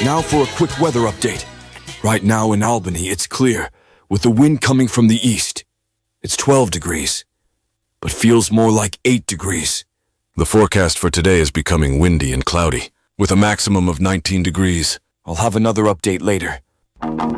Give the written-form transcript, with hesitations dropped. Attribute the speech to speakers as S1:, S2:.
S1: Now for a quick weather update. Right now in Albany, it's clear, with the wind coming from the east. It's 12 degrees, but feels more like 8 degrees.
S2: The forecast for today is becoming windy and cloudy, with a maximum of 19 degrees.
S1: I'll have another update later.